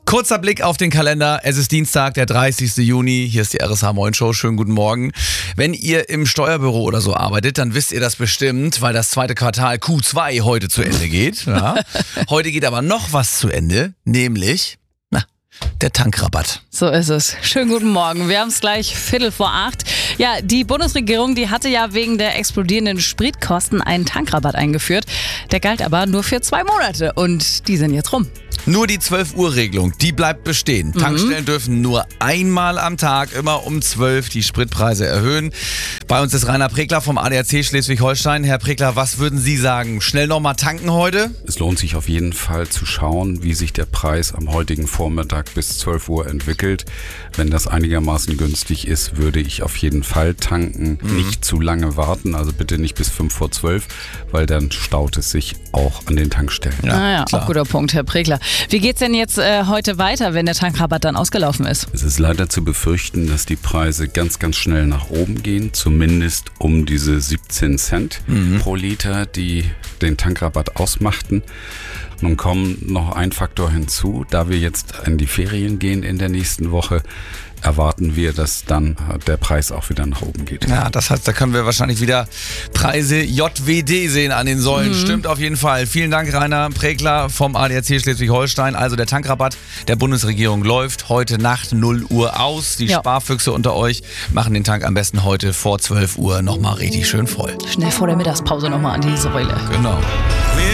Kurzer Blick auf den Kalender. Es ist Dienstag, der 30. Juni. Hier ist die RSH Moin Show. Schönen guten Morgen. Wenn ihr im Steuerbüro oder so arbeitet, dann wisst ihr das bestimmt, weil das zweite Quartal Q2 heute zu Ende geht. Ja. Heute geht aber noch was zu Ende, nämlich der Tankrabatt. So ist es. Schönen guten Morgen. Wir haben es gleich 7:45. Ja, die Bundesregierung, die hatte ja wegen der explodierenden Spritkosten einen Tankrabatt eingeführt. Der galt aber nur für 2 Monate und die sind jetzt rum. Nur die 12-Uhr-Regelung, die bleibt bestehen. Tankstellen dürfen nur einmal am Tag, immer um 12, die Spritpreise erhöhen. Bei uns ist Rainer Prekler vom ADAC Schleswig-Holstein. Herr Prekler, was würden Sie sagen? Schnell nochmal tanken heute? Es lohnt sich auf jeden Fall zu schauen, wie sich der Preis am heutigen Vormittag bis 12 Uhr entwickelt. Wenn das einigermaßen günstig ist, würde ich auf jeden Fall tanken. Nicht zu lange warten, also bitte nicht bis 5:12, weil dann staut es sich auch an den Tankstellen. Ja, auch guter Punkt, Herr Prekler. Wie geht's denn jetzt heute weiter, wenn der Tankrabatt dann ausgelaufen ist? Es ist leider zu befürchten, dass die Preise ganz, ganz schnell nach oben gehen, zumindest um diese 17 Cent pro Liter, die den Tankrabatt ausmachten. Nun kommt noch ein Faktor hinzu, da wir jetzt in die Ferien gehen in der nächsten Woche, erwarten wir, dass dann der Preis auch wieder nach oben geht. Ja, das heißt, da können wir wahrscheinlich wieder Preise JWD sehen an den Säulen. Stimmt auf jeden Fall. Vielen Dank, Rainer Prekler vom ADAC Schleswig-Holstein. Also der Tankrabatt der Bundesregierung läuft heute Nacht 0 Uhr aus. Die Sparfüchse unter euch machen den Tank am besten heute vor 12 Uhr nochmal richtig schön voll. Schnell vor der Mittagspause nochmal an die Säule. Genau.